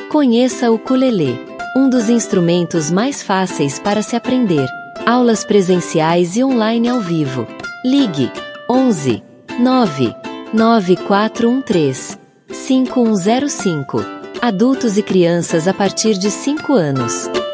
Conheça o ukulele, um dos instrumentos mais fáceis para se aprender. Aulas presenciais e online ao vivo. Ligue 11 9 9413 5105. Adultos e crianças a partir de 5 anos.